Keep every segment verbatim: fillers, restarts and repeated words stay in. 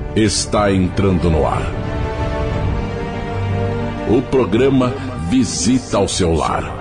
está entrando no ar. O programa Visita ao Seu Lar.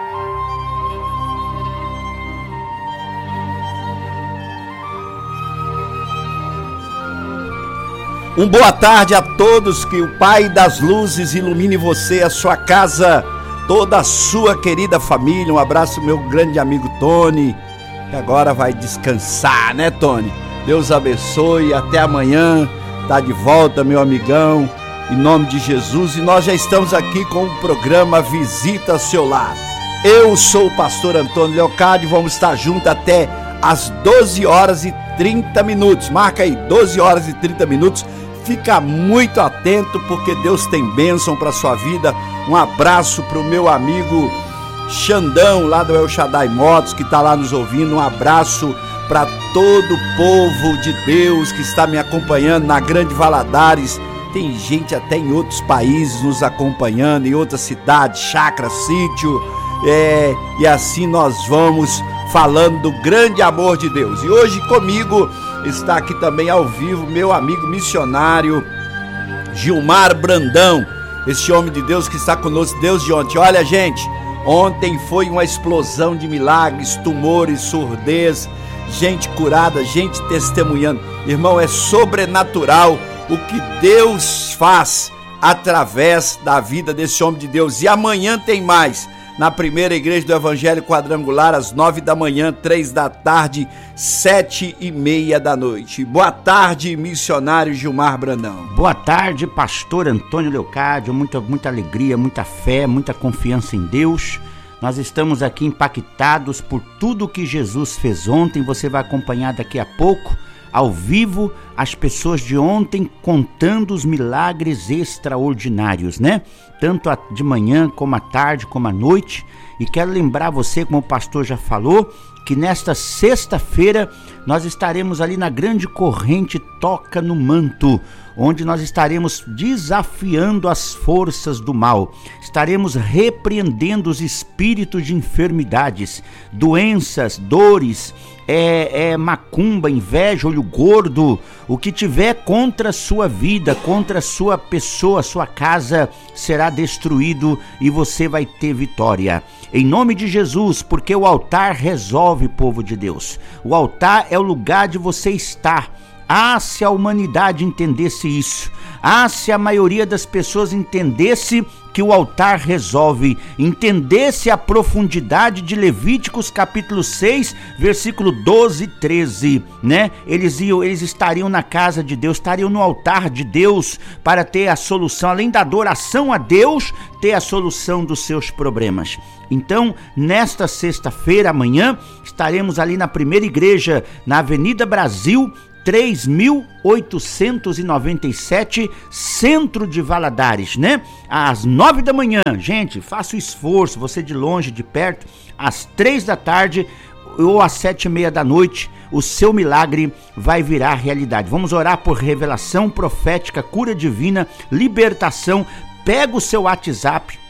Um boa tarde a todos, que o Pai das Luzes ilumine você, a sua casa, toda a sua querida família. Um abraço, meu grande amigo Tony, que agora vai descansar, né, Tony? Deus abençoe, até amanhã, tá de volta, meu amigão, em nome de Jesus. E nós já estamos aqui com o programa Visita ao Seu Lar. Eu sou o pastor Antônio Leocádio, vamos estar juntos até às doze horas e trinta minutos. Marca aí, doze horas e trinta minutos. Fica muito atento, porque Deus tem bênção para sua vida. Um abraço para o meu amigo Xandão, lá do El Shaddai Motos, que está lá nos ouvindo. Um abraço para todo o povo de Deus que está me acompanhando na Grande Valadares. Tem gente até em outros países nos acompanhando, em outras cidades, chácara, sítio. É, e assim nós vamos falando do grande amor de Deus. E hoje comigo está aqui também ao vivo meu amigo missionário Gilmar Brandão, esse homem de Deus que está conosco desde ontem. Olha, gente, ontem foi uma explosão de milagres, tumores, surdez, gente curada, gente testemunhando. Irmão, é sobrenatural o que Deus faz através da vida desse homem de Deus. E amanhã tem mais, na primeira igreja do Evangelho Quadrangular, às nove da manhã, três da tarde, sete e meia da noite. Boa tarde, missionário Gilmar Brandão. Boa tarde, pastor Antônio Leocádio. Muita, muita alegria, muita fé, muita confiança em Deus. Nós estamos aqui impactados por tudo que Jesus fez ontem. Você vai acompanhar daqui a pouco, ao vivo, as pessoas de ontem contando os milagres extraordinários, né? Tanto de manhã, como à tarde, como à noite. E quero lembrar você, como o pastor já falou, que nesta sexta-feira nós estaremos ali na grande corrente Toca no Manto, onde nós estaremos desafiando as forças do mal. Estaremos repreendendo os espíritos de enfermidades, doenças, dores, é, é, macumba, inveja, olho gordo, o que tiver contra a sua vida, contra a sua pessoa, a sua casa, será destruído e você vai ter vitória. Em nome de Jesus, porque o altar resolve, povo de Deus. O altar é o lugar de você estar. Ah, se a humanidade entendesse isso. Ah, se a maioria das pessoas entendesse que o altar resolve, entendesse a profundidade de Levíticos capítulo seis, versículo doze e treze, né? Eles iam, eles estariam na casa de Deus, estariam no altar de Deus para ter a solução, além da adoração a Deus, ter a solução dos seus problemas. Então, nesta sexta-feira, amanhã, estaremos ali na primeira igreja, na Avenida Brasil, três mil oitocentos e noventa e sete, centro de Valadares, né? Às nove da manhã, gente, faça o esforço, você de longe, de perto, às três da tarde ou às sete e meia da noite, o seu milagre vai virar realidade. Vamos orar por revelação profética, cura divina, libertação. Pega o seu WhatsApp,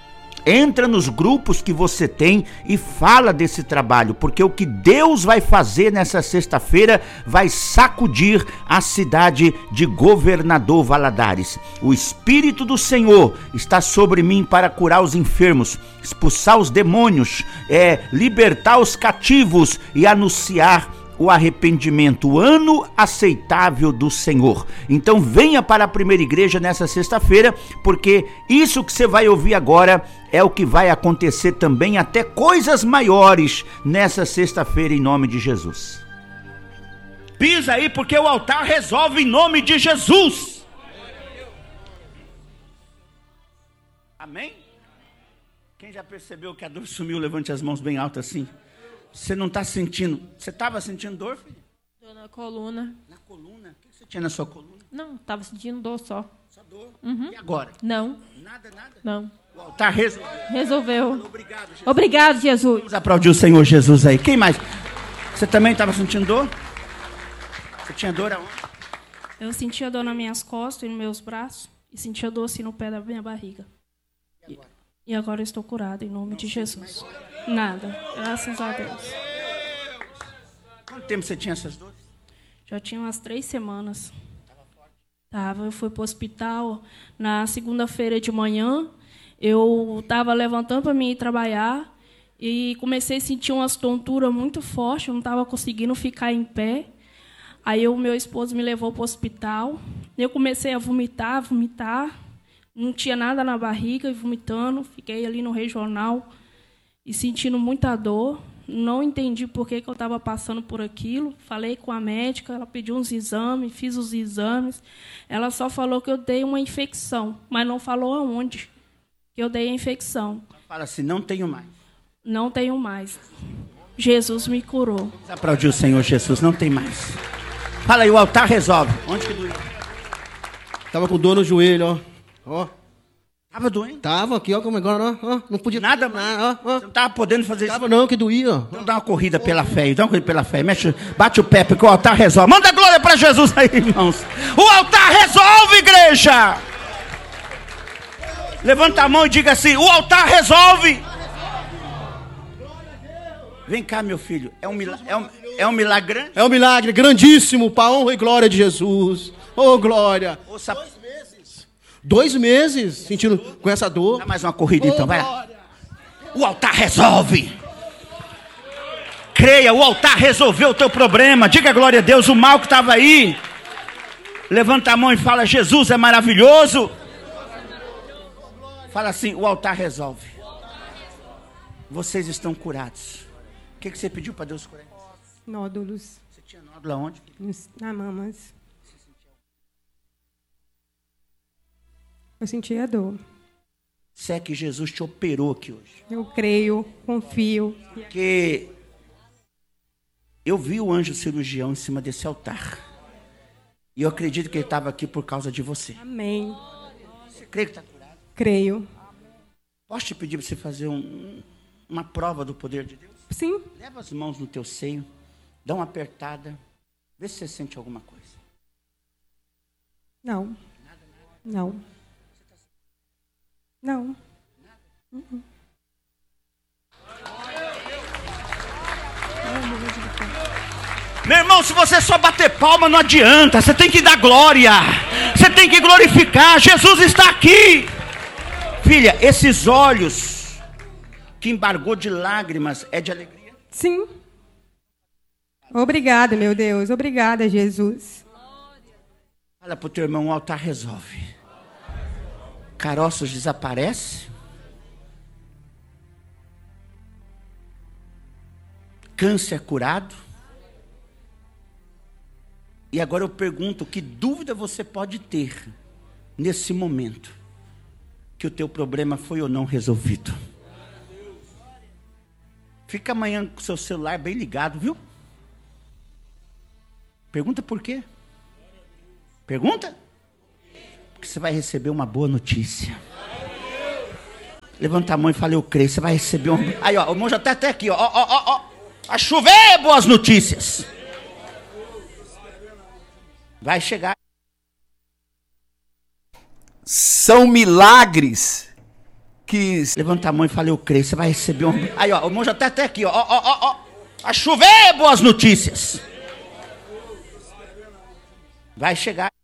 entra nos grupos que você tem e fala desse trabalho, porque o que Deus vai fazer nessa sexta-feira vai sacudir a cidade de Governador Valadares. O Espírito do Senhor está sobre mim para curar os enfermos, expulsar os demônios, é, libertar os cativos e anunciar o arrependimento, o ano aceitável do Senhor. Então venha para a primeira igreja nessa sexta-feira, porque isso que você vai ouvir agora é o que vai acontecer também, até coisas maiores nessa sexta-feira, em nome de Jesus. Pisa aí, porque o altar resolve em nome de Jesus. Amém? Quem já percebeu que a dor sumiu, levante as mãos bem altas assim. Você não está sentindo... Você estava sentindo dor, filho? Dor na coluna. Na coluna? O que você tinha na sua coluna? Não, estava sentindo dor só. Só dor? Uhum. E agora? Não. Nada, nada? Não. O altar resolveu. Resolveu. Obrigado, Jesus. Obrigado, Jesus. Vamos aplaudir o Senhor Jesus aí. Quem mais? Você também estava sentindo dor? Você tinha dor aonde? Eu sentia dor nas minhas costas e nos meus braços. E sentia dor assim no pé da minha barriga. E agora? E, e agora eu estou curado em nome de Jesus. Nada. Graças a Deus. Quanto tempo você tinha essas dores? Já tinha umas três semanas. Estava forte? Tava, eu fui para o hospital na segunda-feira de manhã. Eu estava levantando para mim ir trabalhar e comecei a sentir umas tonturas muito fortes. Eu não estava conseguindo ficar em pé. Aí o meu esposo me levou para o hospital. Eu comecei a vomitar, vomitar. Não tinha nada na barriga e vomitando. Fiquei ali no regional e sentindo muita dor. Não entendi por que que eu estava passando por aquilo. Falei com a médica, ela pediu uns exames, fiz os exames. Ela só falou que eu dei uma infecção, mas não falou aonde que eu dei a infecção. Fala assim, não tenho mais. Não tenho mais. Jesus me curou. Aplaudir o Senhor Jesus, não tem mais. Fala aí, o altar resolve. Onde que doeu? Tava com dor no joelho, ó. Ó. Tava doendo? Tava aqui, ó, como agora, ó, ó. Não podia nada, nada, ó, ó. Você não tava podendo fazer Tava isso. não, que doía, ó. Então dá uma corrida pela fé, dá uma corrida pela fé. Mexe, bate o pé, porque o altar resolve. Manda glória para Jesus aí, irmãos. O altar resolve, igreja. Levanta a mão e diga assim, o altar resolve. Vem cá, meu filho. É um milagre, é um, é um milagre grande? É um milagre grandíssimo, para a honra e glória de Jesus. Oh, glória. Ouça, Dois meses sentindo com essa dor. dá mais uma corrida Oh, então, vai lá. glória. O altar resolve. Creia, o altar resolveu o teu problema. Diga glória a Deus, o mal que estava aí. Levanta a mão e fala, Jesus é maravilhoso. Fala assim, o altar resolve. Vocês estão curados. O que, que você pediu para Deus curar? Nódulos Você tinha nódulo aonde? nos- na mamas. Eu sentia dor. Se é que Jesus te operou aqui hoje. Eu creio, confio. Porque eu vi o anjo cirurgião em cima desse altar. E eu acredito que ele estava aqui por causa de você. Amém. Você crê que está curado? Creio. Posso te pedir para você fazer um, uma prova do poder de Deus? Sim. Leva as mãos no teu seio, dá uma apertada, vê se você sente alguma coisa. Não. Não. Não. Uh-uh. Meu irmão, se você só bater palma não adianta, você tem que dar glória, você tem que glorificar, Jesus está aqui. Filha, esses olhos que embargou de lágrimas é de alegria? Sim. Obrigada, meu Deus. Obrigada, Jesus. Fala para o teu irmão, o altar resolve. Caroços desaparece. Câncer curado. E agora eu pergunto, que dúvida você pode ter nesse momento que o teu problema foi ou não resolvido? Fica amanhã com o seu celular bem ligado, viu? Pergunta por quê? Pergunta? Porque você vai receber uma boa notícia. Levanta a mão e fala, eu creio, você vai receber uma... Aí, ó, o irmão já está até aqui, ó, ó, ó, ó. A chover boas notícias. Vai chegar. São milagres que... Levanta a mão e fala, eu creio, você vai receber uma... Aí, ó, o irmão já está até aqui, ó, ó, ó, ó. A chover boas notícias. Vai chegar.